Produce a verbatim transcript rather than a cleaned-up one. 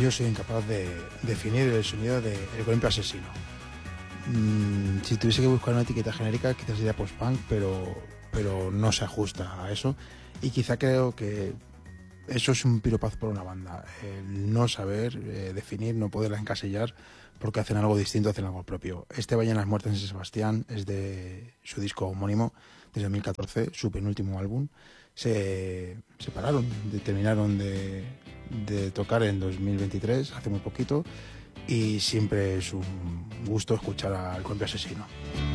yo soy incapaz de definir el sonido de El Golpe Asesino. Mm, si tuviese que buscar una etiqueta genérica, quizás sería post-punk, pero, pero no se ajusta a eso. Y quizá creo que eso es un piropazo por una banda. El no saber eh, definir, no poderla encasillar, porque hacen algo distinto, hacen algo propio. Este Vayan las Muertes en San Sebastián es de su disco homónimo, desde dos mil catorce, su penúltimo álbum. Se separaron, de, terminaron de, de tocar en dos mil veintitrés, hace muy poquito, y siempre es un gusto escuchar al Golpe Asesino.